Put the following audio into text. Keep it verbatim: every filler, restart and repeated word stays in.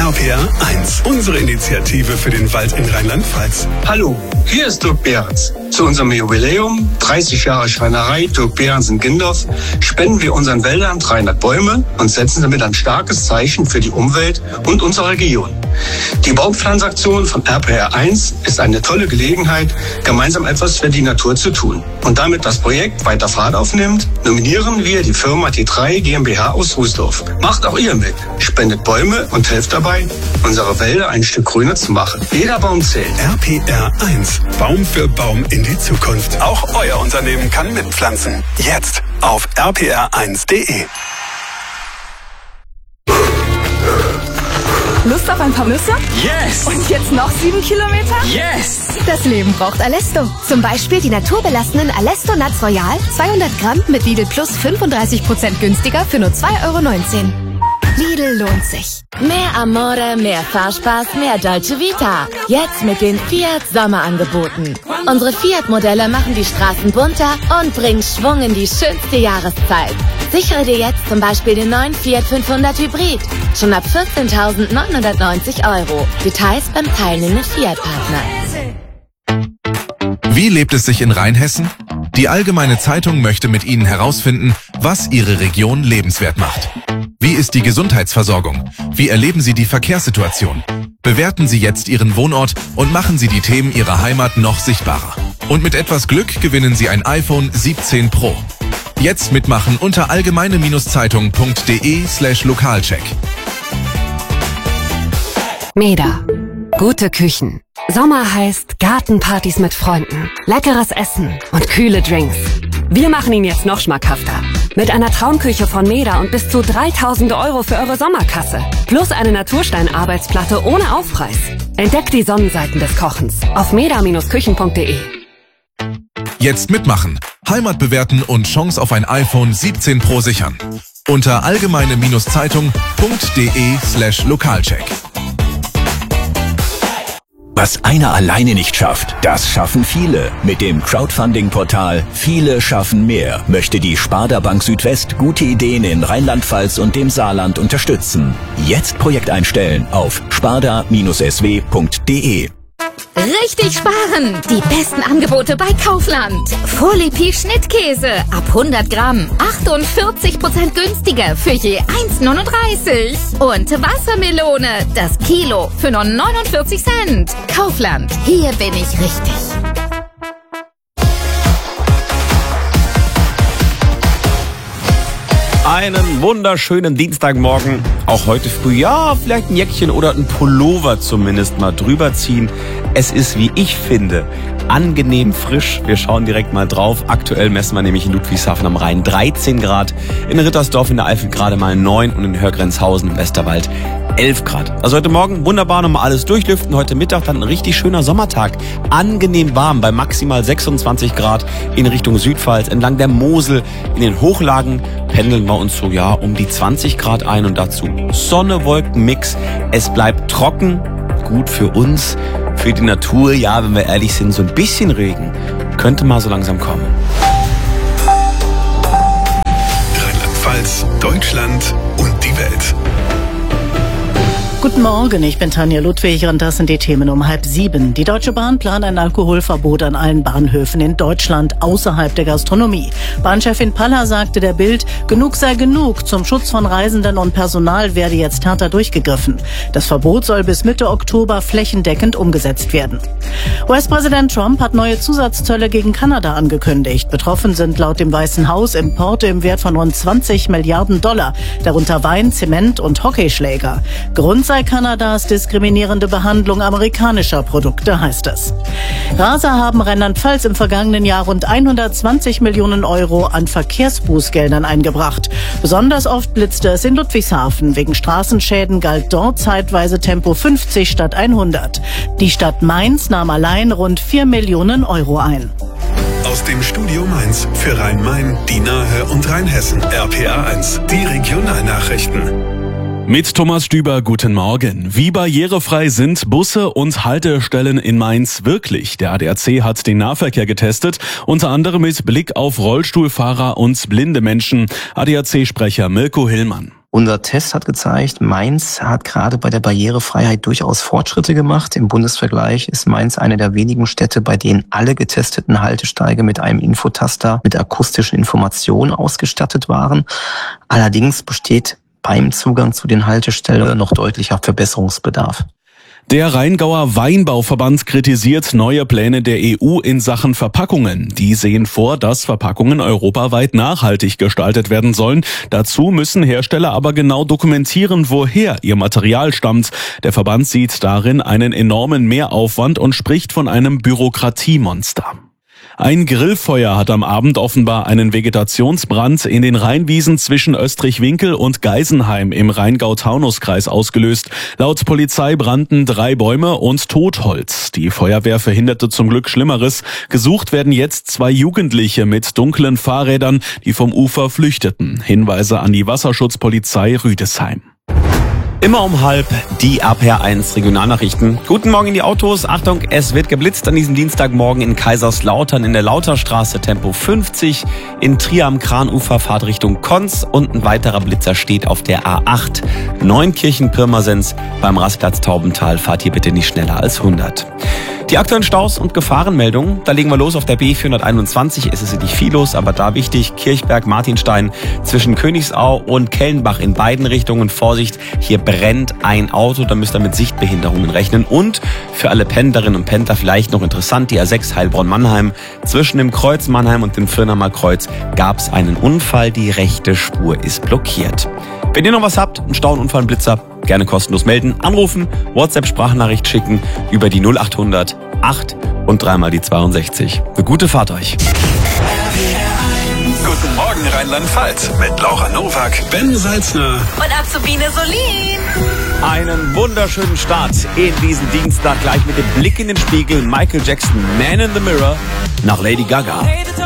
R P R eins, unsere Initiative für den Wald in Rheinland-Pfalz. Hallo, hier ist Dirk Behrens. Zu unserem Jubiläum, dreißig Jahre Schreinerei Dirk Behrens in Gindorf, spenden wir unseren Wäldern dreihundert Bäume und setzen damit ein starkes Zeichen für die Umwelt und unsere Region. Die Baumpflanzaktion von R P R eins ist eine tolle Gelegenheit, gemeinsam etwas für die Natur zu tun. Und damit das Projekt weiter Fahrt aufnimmt, nominieren wir die Firma T drei GmbH aus Rußdorf. Macht auch ihr mit, spendet Bäume und helft dabei, unsere Wälder ein Stück grüner zu machen. Jeder Baum zählt. R P R eins, Baum für Baum in die Zukunft. Auch euer Unternehmen kann mitpflanzen. Jetzt auf r p r eins punkt d e. Lust auf ein paar Nüsse? Yes! Und jetzt noch sieben Kilometer? Yes! Das Leben braucht Alesto. Zum Beispiel die naturbelassenen Alesto Nuts Royal, zweihundert Gramm mit Lidl Plus fünfunddreißig Prozent günstiger für nur zwei Euro neunzehn. Lidl lohnt sich. Mehr Amore, mehr Fahrspaß, mehr Dolce Vita. Jetzt mit den Fiat Sommerangeboten. Unsere Fiat-Modelle machen die Straßen bunter und bringen Schwung in die schönste Jahreszeit. Sichere dir jetzt zum Beispiel den neuen Fiat fünfhundert Hybrid. Schon ab vierzehntausendneunhundertneunzig Euro. Details beim teilnehmenden Fiat-Partner. Wie lebt es sich in Rheinhessen? Die Allgemeine Zeitung möchte mit Ihnen herausfinden, was Ihre Region lebenswert macht. Wie ist die Gesundheitsversorgung? Wie erleben Sie die Verkehrssituation? Bewerten Sie jetzt Ihren Wohnort und machen Sie die Themen Ihrer Heimat noch sichtbarer. Und mit etwas Glück gewinnen Sie ein iPhone siebzehn Pro. Jetzt mitmachen unter allgemeine-zeitung punkt de slash lokalcheck. Meda. Gute Küchen. Sommer heißt Gartenpartys mit Freunden, leckeres Essen und kühle Drinks. Wir machen ihn jetzt noch schmackhafter. Mit einer Traumküche von Meda und bis zu dreitausend Euro für eure Sommerkasse. Plus eine Naturstein-Arbeitsplatte ohne Aufpreis. Entdeckt die Sonnenseiten des Kochens auf meda-küchen punkt de. Jetzt mitmachen, Heimat bewerten und Chance auf ein iPhone siebzehn Pro sichern. Unter allgemeine-zeitung punkt de slash lokalcheck. Was einer alleine nicht schafft, das schaffen viele. Mit dem Crowdfunding-Portal Viele schaffen mehr möchte die Sparda Bank Südwest gute Ideen in Rheinland-Pfalz und dem Saarland unterstützen. Jetzt Projekt einstellen auf sparda s w punkt de. Richtig sparen! Die besten Angebote bei Kaufland. Folie Schnittkäse ab hundert Gramm. achtundvierzig Prozent günstiger für je eins neununddreißig. Und Wassermelone, das Kilo für nur neunundvierzig Cent. Kaufland, hier bin ich richtig. Einen wunderschönen Dienstagmorgen. Auch heute früh, ja, vielleicht ein Jäckchen oder ein Pullover zumindest mal drüber ziehen. Es ist, wie ich finde, angenehm frisch. Wir schauen direkt mal drauf. Aktuell messen wir nämlich in Ludwigshafen am Rhein dreizehn Grad, in Rittersdorf in der Eifel gerade mal neun und in Hörgrenzhausen im Westerwald elf Grad. Also heute Morgen wunderbar nochmal alles durchlüften. Heute Mittag dann ein richtig schöner Sommertag. Angenehm warm bei maximal sechsundzwanzig Grad in Richtung Südpfalz. Entlang der Mosel in den Hochlagen pendeln wir uns so ja um die zwanzig Grad ein und dazu Sonne, Wolken, Mix. Es bleibt trocken, gut für uns, für die Natur. Ja, wenn wir ehrlich sind, so ein bisschen Regen könnte mal so langsam kommen. Rheinland-Pfalz, Deutschland und die Welt. Guten Morgen, ich bin Tanja Ludwig und das sind die Themen um halb sieben. Die Deutsche Bahn plant ein Alkoholverbot an allen Bahnhöfen in Deutschland außerhalb der Gastronomie. Bahnchefin Paller sagte der Bild, genug sei genug. Zum Schutz von Reisenden und Personal werde jetzt härter durchgegriffen. Das Verbot soll bis Mitte Oktober flächendeckend umgesetzt werden. U S-Präsident Trump hat neue Zusatzzölle gegen Kanada angekündigt. Betroffen sind laut dem Weißen Haus Importe im Wert von rund zwanzig Milliarden Dollar, darunter Wein, Zement und Hockeyschläger. Grund sei Kanadas diskriminierende Behandlung amerikanischer Produkte, heißt es. Raser haben Rheinland-Pfalz im vergangenen Jahr rund hundertzwanzig Millionen Euro an Verkehrsbußgeldern eingebracht. Besonders oft blitzte es in Ludwigshafen. Wegen Straßenschäden galt dort zeitweise Tempo fünfzig statt hundert. Die Stadt Mainz nahm allein rund vier Millionen Euro ein. Aus dem Studio Mainz für Rhein-Main, die Nahe und Rheinhessen. R P R eins, die Regionalnachrichten. Mit Thomas Stüber, guten Morgen. Wie barrierefrei sind Busse und Haltestellen in Mainz wirklich? Der A D A C hat den Nahverkehr getestet, unter anderem mit Blick auf Rollstuhlfahrer und blinde Menschen. A D A C-Sprecher Mirko Hillmann. Unser Test hat gezeigt, Mainz hat gerade bei der Barrierefreiheit durchaus Fortschritte gemacht. Im Bundesvergleich ist Mainz eine der wenigen Städte, bei denen alle getesteten Haltesteige mit einem Infotaster mit akustischen Informationen ausgestattet waren. Allerdings besteht beim Zugang zu den Haltestellen noch deutlicher Verbesserungsbedarf. Der Rheingauer Weinbauverband kritisiert neue Pläne der E U in Sachen Verpackungen. Die sehen vor, dass Verpackungen europaweit nachhaltig gestaltet werden sollen. Dazu müssen Hersteller aber genau dokumentieren, woher ihr Material stammt. Der Verband sieht darin einen enormen Mehraufwand und spricht von einem Bürokratiemonster. Ein Grillfeuer hat am Abend offenbar einen Vegetationsbrand in den Rheinwiesen zwischen Österreich-Winkel und Geisenheim im Rheingau-Taunus-Kreis ausgelöst. Laut Polizei brannten drei Bäume und Totholz. Die Feuerwehr verhinderte zum Glück Schlimmeres. Gesucht werden jetzt zwei Jugendliche mit dunklen Fahrrädern, die vom Ufer flüchteten. Hinweise an die Wasserschutzpolizei Rüdesheim. Immer um halb die R P R eins Regionalnachrichten. Guten Morgen in die Autos. Achtung, es wird geblitzt an diesem Dienstagmorgen in Kaiserslautern in der Lauterstraße Tempo fünfzig. In Trier am Kranufer Fahrtrichtung Konz und ein weiterer Blitzer steht auf der A acht. Neunkirchen-Pirmasens beim Rastplatz Taubental. Fahrt hier bitte nicht schneller als hundert. Die aktuellen Staus und Gefahrenmeldungen, da legen wir los auf der B vierhunderteinundzwanzig. Es ist nicht viel los, aber da wichtig, Kirchberg-Martinstein zwischen Königsau und Kellenbach in beiden Richtungen. Vorsicht, hier brennt ein Auto, da müsst ihr mit Sichtbehinderungen rechnen. Und für alle Pendlerinnen und Pendler vielleicht noch interessant, die A sechs Heilbronn-Mannheim. Zwischen dem Kreuz Mannheim und dem Firnamer Kreuz gab es einen Unfall, die rechte Spur ist blockiert. Wenn ihr noch was habt, einen Stau, einen Unfall, einen Blitzer, gerne kostenlos melden, anrufen, WhatsApp-Sprachnachricht schicken über die null achthundert acht und dreimal die zweiundsechzig. Eine gute Fahrt euch. Guten Morgen Rheinland-Pfalz mit Laura Nowak, Ben Salzner Und Azubine Solin. Einen wunderschönen Start in diesen Dienstag, gleich mit dem Blick in den Spiegel. Michael Jackson, Man in the Mirror, nach Lady Gaga.